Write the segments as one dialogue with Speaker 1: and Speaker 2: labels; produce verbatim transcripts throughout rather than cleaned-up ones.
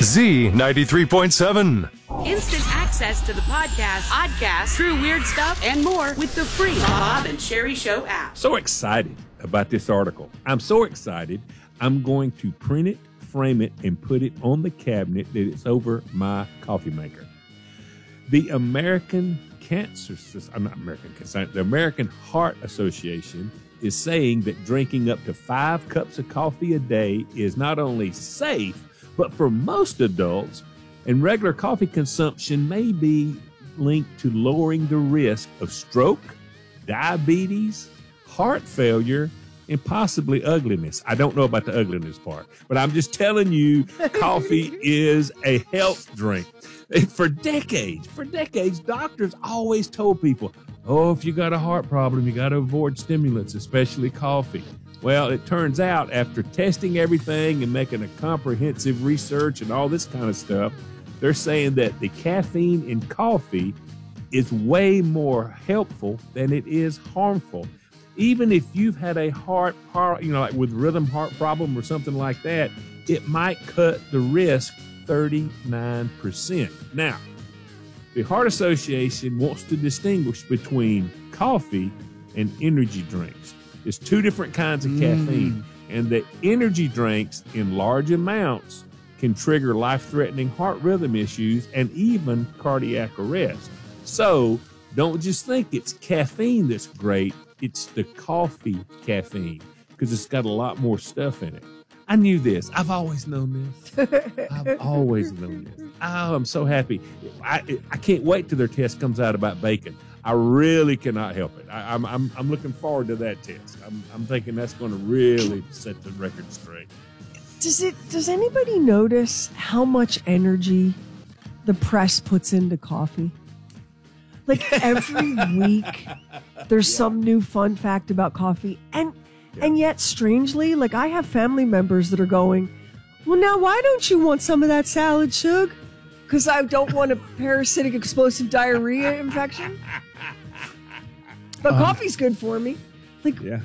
Speaker 1: Z ninety-three point seven.
Speaker 2: Instant access to the podcast, podcast, true weird stuff, and more with the free Bob and Sherry Show app.
Speaker 3: So excited about this article. I'm so excited, I'm going to print it, frame it, and put it on the cabinet that it's over my coffee maker. The American Cancer Society, I'm not American Cancer, the American Heart Association is saying that drinking up to five cups of coffee a day is not only safe, but for most adults, and regular coffee consumption may be linked to lowering the risk of stroke, diabetes, heart failure, and possibly ugliness. I don't know about the ugliness part, but I'm just telling you, coffee is a health drink. For decades, for decades, doctors always told people, oh, if you got a heart problem, you got to avoid stimulants, especially coffee. Well, it turns out after testing everything and making a comprehensive research and all this kind of stuff, they're saying that the caffeine in coffee is way more helpful than it is harmful. Even if you've had a heart, heart, you know, like with rhythm heart problem or something like that, it might cut the risk thirty-nine percent. Now, the Heart Association wants to distinguish between coffee and energy drinks. There's two different kinds of mm. caffeine, and the energy drinks in large amounts can trigger life-threatening heart rhythm issues and even cardiac arrest. So don't just think it's caffeine that's great. It's the coffee caffeine because it's got a lot more stuff in it. I knew this. I've always known this. I've always known this. Oh, I'm so happy. I I can't wait till their test comes out about bacon. I really cannot help it. I, I'm I'm I'm looking forward to that test. I'm I'm thinking that's going to really set the record straight.
Speaker 4: Does it? Does anybody notice how much energy the press puts into coffee? Like every week, there's yeah. some new fun fact about coffee, and yeah. and yet strangely, like I have family members that are going, well, now why don't you want some of that salad, Shug? Because I don't want a parasitic explosive diarrhea infection. But um, coffee's good for me. Like,
Speaker 3: yeah.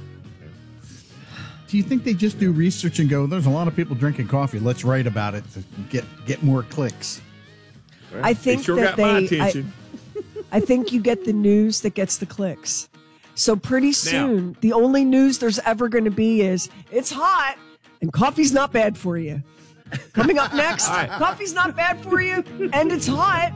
Speaker 5: Do you think they just do research and go, there's a lot of people drinking coffee, let's write about it to get get more clicks?
Speaker 3: Well,
Speaker 4: I think
Speaker 3: they sure
Speaker 4: that
Speaker 3: got my
Speaker 4: they.
Speaker 3: attention.
Speaker 4: I, I think you get the news that gets the clicks. So pretty soon, now, the only news there's ever going to be is it's hot and coffee's not bad for you. Coming up next, right. Coffee's not bad for you and it's hot.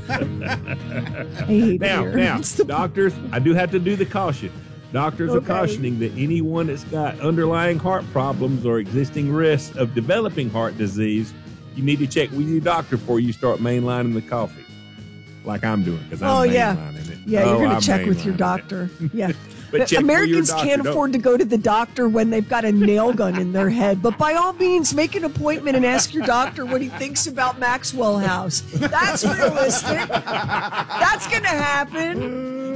Speaker 4: I hate
Speaker 3: now,
Speaker 4: here.
Speaker 3: now, doctors, I do have to do the caution. Doctors okay. are cautioning that anyone that's got underlying heart problems or existing risks of developing heart disease, you need to check with your doctor before you start mainlining the coffee, like I'm doing, because I'm
Speaker 4: oh,
Speaker 3: mainlining
Speaker 4: yeah.
Speaker 3: it.
Speaker 4: Yeah,
Speaker 3: oh,
Speaker 4: you're going
Speaker 3: I'm
Speaker 4: to check with your
Speaker 3: it.
Speaker 4: doctor. Yeah.
Speaker 3: But check
Speaker 4: Americans
Speaker 3: doctor,
Speaker 4: can't
Speaker 3: don't.
Speaker 4: afford to go to the doctor when they've got a nail gun in their head. But by all means, make an appointment and ask your doctor what he thinks about Maxwell House. That's realistic. That's going to happen.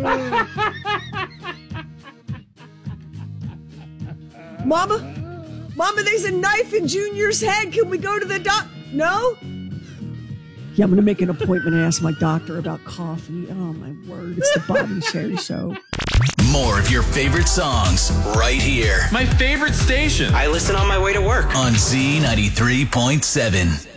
Speaker 4: Mama, Mama, there's a knife in Junior's head. Can we go to the doc? No? Yeah, I'm going to make an appointment and ask my doctor about coffee. Oh, my word. It's the Bob and Sherry Show.
Speaker 6: More of your favorite songs right here.
Speaker 7: My favorite station.
Speaker 8: I listen on my way to work.
Speaker 6: On Z ninety-three point seven.